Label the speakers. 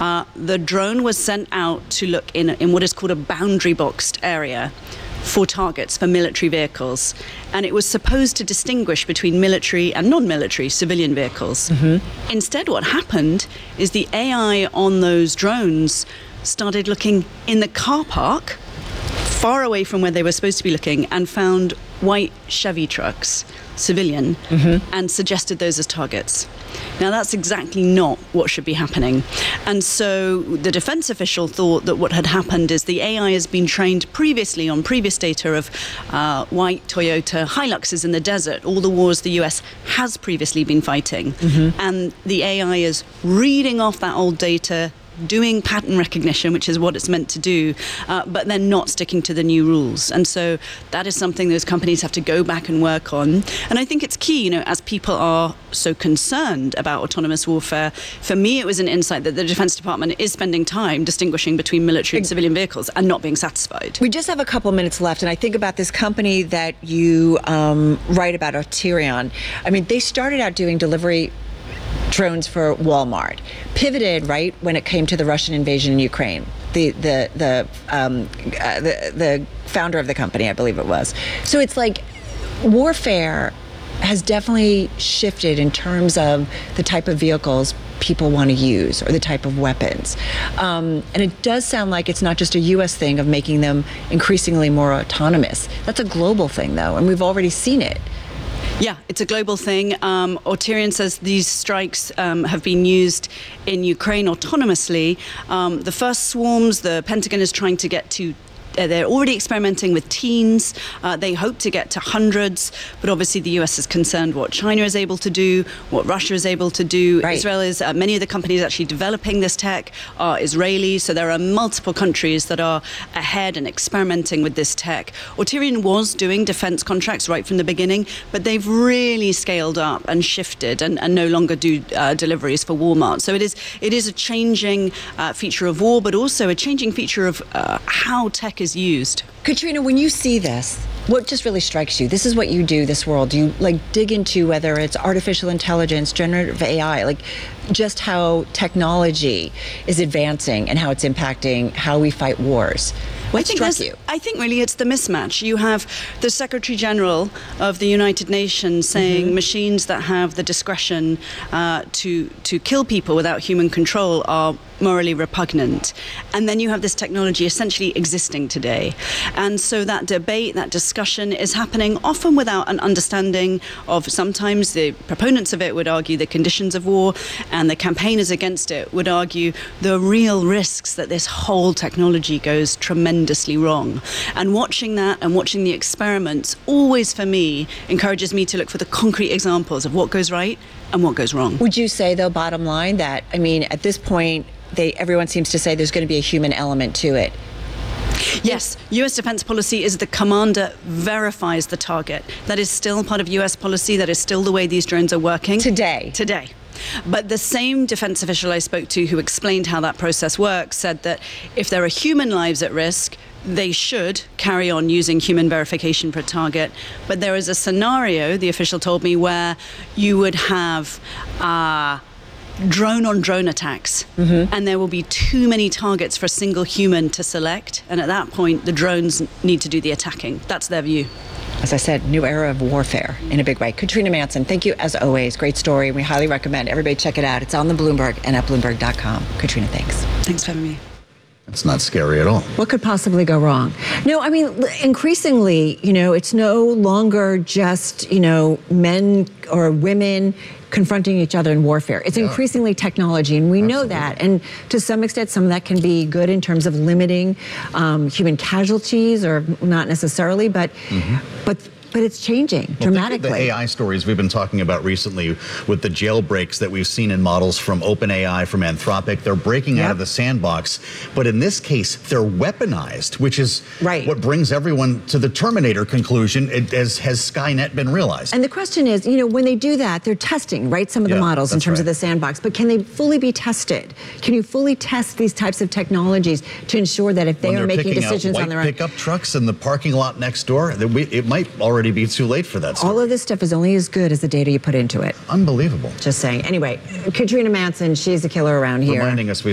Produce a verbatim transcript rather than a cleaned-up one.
Speaker 1: uh, the drone was sent out to look in, in what is called a boundary boxed area for targets for military vehicles, and it was supposed to distinguish between military and non-military civilian vehicles. Mm-hmm. Instead, what happened is the A I on those drones started looking in the car park far away from where they were supposed to be looking and found white Chevy trucks, civilian, mm-hmm. and suggested those as targets. Now, that's exactly not what should be happening. And so the defense official thought that what had happened is the A I has been trained previously on previous data of uh, white Toyota Hiluxes in the desert, all the wars the U S has previously been fighting. Mm-hmm. And the A I is reading off that old data, doing pattern recognition, which is what it's meant to do, uh, but then not sticking to the new rules. And so that is something those companies have to go back and work on. And I think it's key, you know, as people are so concerned about autonomous warfare, for me it was an insight that the Defense Department is spending time distinguishing between military and civilian vehicles and not being satisfied.
Speaker 2: We just have a couple minutes left, and I think about this company that you um, write about, Auterion. I mean, they started out doing delivery drones for Walmart, pivoted right when it came to the Russian invasion in Ukraine. The the the um, uh, the the founder of the company, I believe it was. So it's like warfare has definitely shifted in terms of the type of vehicles people want to use or the type of weapons. Um, and it does sound like it's not just a U S thing of making them increasingly more autonomous. That's a global thing, though, and we've already seen it.
Speaker 1: Yeah, it's a global thing. Um, Auterion says these strikes um, have been used in Ukraine autonomously. Um, the first swarms, the Pentagon is trying to get to Uh, they're already experimenting with teens. Uh, they hope to get to hundreds, but obviously the U S is concerned what China is able to do, what Russia is able to do.
Speaker 2: Right.
Speaker 1: Israel is, uh, many of the companies actually developing this tech are Israeli, so there are multiple countries that are ahead and experimenting with this tech. Auterion was doing defense contracts right from the beginning, but they've really scaled up and shifted and, and no longer do uh, deliveries for Walmart. So it is, it is a changing uh, feature of war, but also a changing feature of uh, how tech is is used.
Speaker 2: Katrina, when you see this, what just really strikes you? This is what you do, this world. You like dig into whether it's artificial intelligence, generative A I, like just how technology is advancing and how it's impacting how we fight wars. What
Speaker 1: I think
Speaker 2: struck you?
Speaker 1: I think really it's the mismatch. You have the Secretary General of the United Nations saying mm-hmm. machines that have the discretion uh, to to kill people without human control are morally repugnant. And then you have this technology essentially existing today. And so that debate, that discussion is happening often without an understanding of, sometimes the proponents of it would argue the conditions of war, and the campaigners against it would argue the real risks that this whole technology goes tremendously wrong. And watching that and watching the experiments always, for me, encourages me to look for the concrete examples of what goes right and what goes wrong.
Speaker 2: Would you say, though, bottom line, that, I mean, at this point, they everyone seems to say there's going to be a human element to it?
Speaker 1: Yes, U S defense policy is the commander verifies the target. That is still part of U S policy. That is still the way these drones are working.
Speaker 2: Today.
Speaker 1: Today. But the same defense official I spoke to who explained how that process works said that if there are human lives at risk, they should carry on using human verification for a target. But there is a scenario, the official told me, where you would have uh, drone-on-drone attacks, mm-hmm. and there will be too many targets for a single human to select, and at that point the drones need to do the attacking. That's their view.
Speaker 2: As I said, new era of warfare in a big way. Katrina Manson, thank you as always. Great story. We highly recommend everybody check it out. It's on the Bloomberg and at Bloomberg dot com. Katrina, thanks.
Speaker 1: Thanks for having me.
Speaker 3: It's not scary at all.
Speaker 2: What could possibly go wrong? No, I mean, increasingly, you know, it's no longer just, you know, men or women confronting each other in warfare. It's yeah. increasingly technology, and we Absolutely. know that. And to some extent, some of that can be good in terms of limiting um, human casualties, or not necessarily, but mm-hmm. but. But it's changing well, dramatically.
Speaker 3: The A I stories we've been talking about recently with the jailbreaks that we've seen in models from OpenAI, from Anthropic, they're breaking yep. out of the sandbox. But in this case, they're weaponized, which is
Speaker 2: right.
Speaker 3: what brings everyone to the Terminator conclusion, as has Skynet been realized.
Speaker 2: And the question is, you know, when they do that, they're testing, right, some of the
Speaker 3: yeah,
Speaker 2: models in terms
Speaker 3: right.
Speaker 2: of the sandbox. But can they fully be tested? Can you fully test these types of technologies to ensure that if they
Speaker 3: when
Speaker 2: are making decisions
Speaker 3: out
Speaker 2: on their own?
Speaker 3: Pickup trucks in the parking lot next door, that we, it might already be too late for that story.
Speaker 2: All of this stuff is only as good as the data you put into it.
Speaker 3: Unbelievable.
Speaker 2: Just saying. Anyway, Katrina Manson, she's a killer around here.
Speaker 3: Reminding us we